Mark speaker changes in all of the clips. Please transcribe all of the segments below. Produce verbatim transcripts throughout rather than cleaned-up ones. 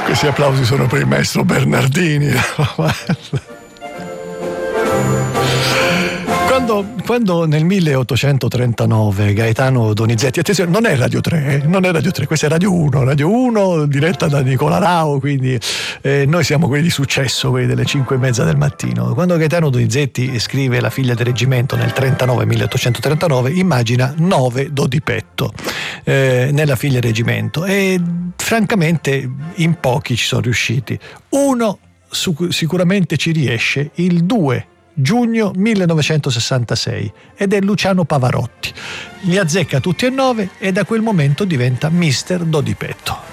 Speaker 1: Questi applausi sono per il maestro Bernardini. Quando, quando nel milleottocentotrentanove Gaetano Donizetti, attenzione, non è Radio tre, eh, non è Radio tre, questa è Radio uno, Radio uno diretta da Nicola Rao, quindi eh, noi siamo quelli di successo, quelli delle cinque e mezza del mattino. Quando Gaetano Donizetti scrive La figlia del reggimento nel trentanove, milleottocentotrentanove, immagina nove do di petto eh, nella figlia del reggimento, e francamente in pochi ci sono riusciti. Uno su, sicuramente ci riesce, il due giugno millenovecentosessantasei, ed è Luciano Pavarotti. Li azzecca tutti e nove e da quel momento diventa mister Dodipetto.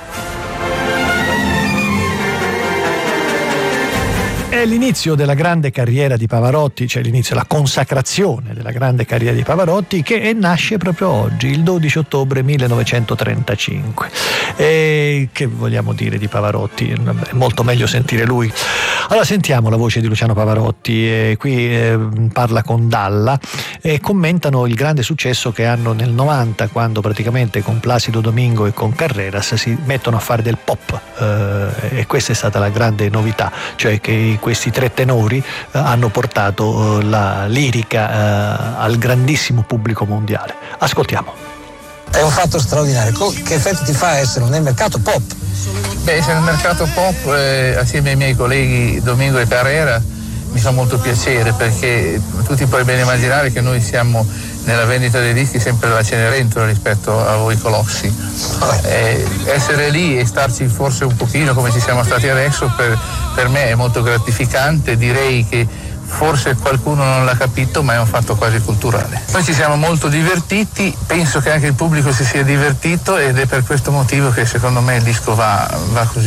Speaker 1: È l'inizio della grande carriera di Pavarotti, cioè l'inizio, la consacrazione della grande carriera di Pavarotti, che nasce proprio oggi, il dodici ottobre millenovecentotrentacinque. E che vogliamo dire di Pavarotti? È molto meglio sentire lui. Allora sentiamo la voce di Luciano Pavarotti, e qui eh, parla con Dalla e commentano il grande successo che hanno nel novanta, quando praticamente con Placido Domingo e con Carreras si mettono a fare del pop, eh, e questa è stata la grande novità, cioè che questi tre tenori eh, hanno portato eh, la lirica eh, al grandissimo pubblico mondiale. Ascoltiamo.
Speaker 2: È un fatto straordinario. Che effetto ti fa essere nel mercato pop?
Speaker 3: Beh, essere nel mercato pop eh, assieme ai miei colleghi Domingo e Carrera mi fa molto piacere, perché tutti puoi ben immaginare che noi siamo nella vendita dei dischi sempre la Cenerentola rispetto a voi colossi. Eh, essere lì e starci forse un pochino come ci siamo stati adesso per, per me è molto gratificante. Direi che forse qualcuno non l'ha capito, ma è un fatto quasi culturale. Noi ci siamo molto divertiti, penso che anche il pubblico si sia divertito, ed è per questo motivo che secondo me il disco va, va così.